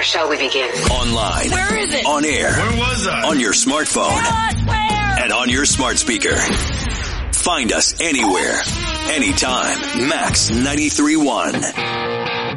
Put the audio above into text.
shall we begin? Online. Where is it? On air. Where was I? On your smartphone. Where? And on your smart speaker. Find us anywhere, anytime. Max 93.1.